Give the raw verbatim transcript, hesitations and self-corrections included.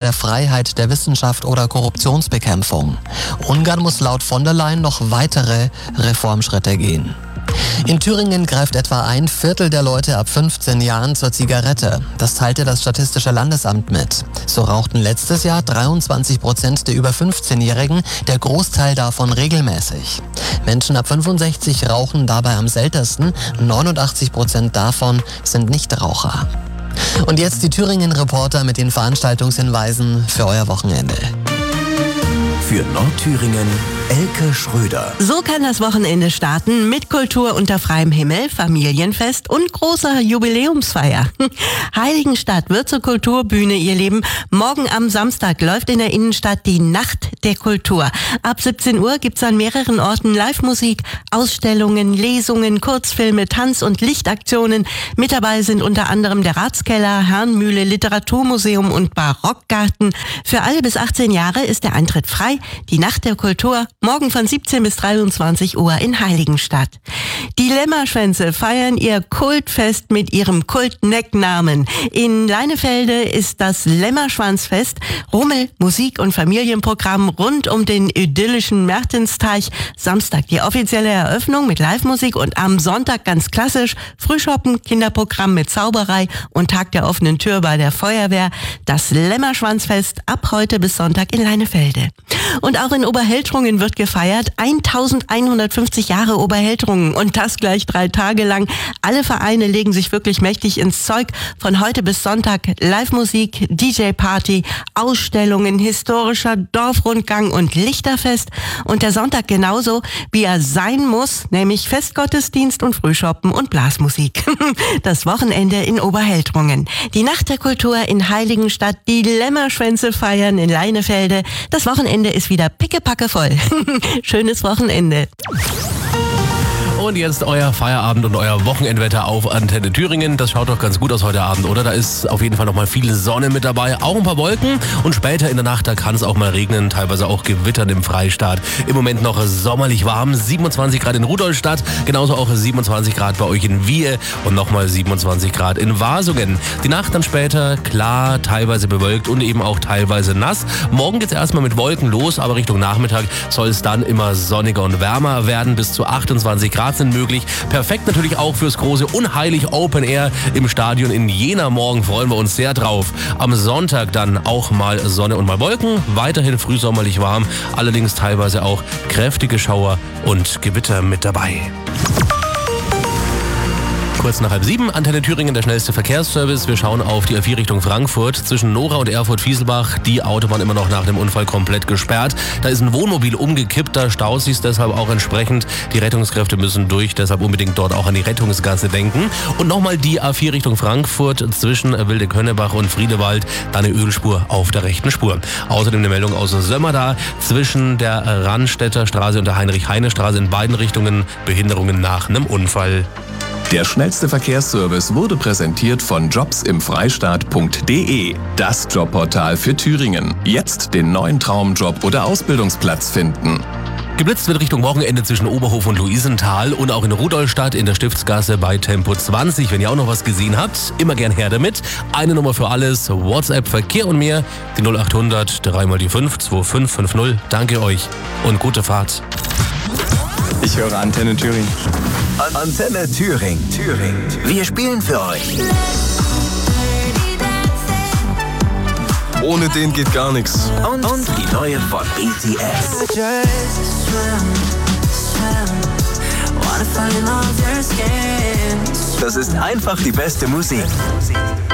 der Freiheit, der Wissenschaft oder Korruptionsbekämpfung. Ungarn muss laut von der Leyen noch weitere Reformschritte gehen. In Thüringen greift etwa ein Viertel der Leute ab fünfzehn Jahren zur Zigarette. Das teilte das Statistische Landesamt mit. So rauchten letztes Jahr dreiundzwanzig Prozent der über fünfzehnjährigen, der Großteil davon regelmäßig. Menschen ab fünfundsechzig rauchen dabei am seltensten, neunundachtzig Prozent davon sind Nichtraucher. Und jetzt die Thüringen-Reporter mit den Veranstaltungshinweisen für euer Wochenende. Für Nordthüringen Elke Schröder. So kann das Wochenende starten mit Kultur unter freiem Himmel, Familienfest und großer Jubiläumsfeier. Heiligenstadt wird zur Kulturbühne, ihr Lieben. Morgen am Samstag läuft in der Innenstadt die Nacht der Kultur. Ab siebzehn Uhr gibt's an mehreren Orten Live-Musik, Ausstellungen, Lesungen, Kurzfilme, Tanz- und Lichtaktionen. Mit dabei sind unter anderem der Ratskeller, Herrenmühle, Literaturmuseum und Barockgarten. Für alle bis achtzehn Jahre ist der Eintritt frei. Die Nacht der Kultur, morgen von siebzehn bis dreiundzwanzig Uhr in Heiligenstadt. Die Lämmerschwänze feiern ihr Kultfest mit ihrem Kultnecknamen. In Leinefelde ist das Lämmerschwanzfest. Rummel, Musik und Familienprogramm rund um den idyllischen Mertensteich. Samstag die offizielle Eröffnung mit Live-Musik und am Sonntag ganz klassisch Frühschoppen, Kinderprogramm mit Zauberei und Tag der offenen Tür bei der Feuerwehr. Das Lämmerschwanzfest ab heute bis Sonntag in Leinefelde. Und auch in Oberheltrungen wird gefeiert. eintausendeinhundertfünfzig Jahre Oberheltrungen und das gleich drei Tage lang. Alle Vereine legen sich wirklich mächtig ins Zeug. Von heute bis Sonntag Live-Musik, D J-Party, Ausstellungen, historischer Dorfrundgang und Lichterfest. Und der Sonntag genauso, wie er sein muss, nämlich Festgottesdienst und Frühschoppen und Blasmusik. Das Wochenende in Oberheltrungen. Die Nacht der Kultur in Heiligenstadt, die Lämmerschwänze feiern in Leinefelde. Das Wochenende ist wieder pickepacke voll. Schönes Wochenende. Und jetzt euer Feierabend und euer Wochenendwetter auf Antenne Thüringen. Das schaut doch ganz gut aus heute Abend, oder? Da ist auf jeden Fall noch mal viel Sonne mit dabei, auch ein paar Wolken. Und später in der Nacht, da kann es auch mal regnen, teilweise auch gewittern im Freistaat. Im Moment noch sommerlich warm, siebenundzwanzig Grad in Rudolstadt, genauso auch siebenundzwanzig Grad bei euch in Wiehe und nochmal siebenundzwanzig Grad in Wasungen. Die Nacht dann später klar, teilweise bewölkt und eben auch teilweise nass. Morgen geht es erstmal mit Wolken los, aber Richtung Nachmittag soll es dann immer sonniger und wärmer werden. Bis zu achtundzwanzig Grad sind möglich. Perfekt natürlich auch fürs große Unheilig Open Air im Stadion in Jena. Morgen freuen wir uns sehr drauf. Am Sonntag dann auch mal Sonne und mal Wolken. Weiterhin frühsommerlich warm, allerdings teilweise auch kräftige Schauer und Gewitter mit dabei. Kurz nach halb sieben, Antenne Thüringen, der schnellste Verkehrsservice. Wir schauen auf die A vier Richtung Frankfurt. Zwischen Nora und Erfurt-Fieselbach, die Autobahn immer noch nach dem Unfall komplett gesperrt. Da ist ein Wohnmobil umgekippt, da staut sich deshalb auch entsprechend. Die Rettungskräfte müssen durch, deshalb unbedingt dort auch an die Rettungsgasse denken. Und nochmal die A vier Richtung Frankfurt zwischen Wilde-Könnebach und Friedewald, da eine Ölspur auf der rechten Spur. Außerdem eine Meldung aus Sömmerda zwischen der Rannstädter Straße und der Heinrich-Heine-Straße in beiden Richtungen Behinderungen nach einem Unfall. Der schnellste Verkehrsservice wurde präsentiert von jobsimfreistaat punkt de, das Jobportal für Thüringen. Jetzt den neuen Traumjob oder Ausbildungsplatz finden. Geblitzt wird Richtung Wochenende zwischen Oberhof und Luisenthal und auch in Rudolstadt in der Stiftsgasse bei Tempo zwanzig. Wenn ihr auch noch was gesehen habt, immer gern her damit. Eine Nummer für alles, WhatsApp, Verkehr und mehr, die null achthundert drei mal die fünf zwei fünf fünf null. Danke euch und gute Fahrt. Ich höre Antenne Thüringen. Antenne Thüringen. Thüringen. Wir spielen für euch. Ohne den geht gar nichts. Und, und die neue von B T S. Das ist einfach die beste Musik.